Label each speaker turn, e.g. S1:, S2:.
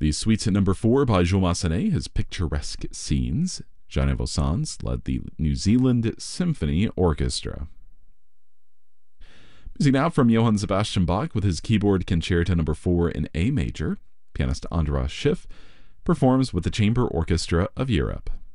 S1: The Suite Number 4 by Jules Massenet has picturesque scenes. Jean-Yves Ossens led the New Zealand Symphony Orchestra. Music now from Johann Sebastian Bach with his Keyboard Concerto No. 4 in A major. Pianist Andras Schiff performs with the Chamber Orchestra of Europe.